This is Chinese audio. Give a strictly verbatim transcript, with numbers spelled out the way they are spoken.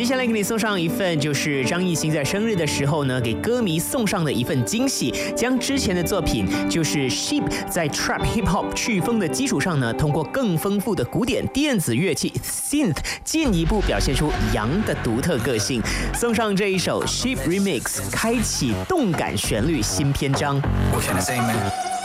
下来给你送上一份，就是张艺兴在生日的时候呢，给歌迷送上的一份惊喜，将之前的作品就是 Sheep 在 Trap Hip Hop 曲风的基础上呢，通过更丰富的古典电子乐器 Synth 进一步表现出羊的独特个性。送上这一首 Sheep Remix， 开启动感旋律新篇章。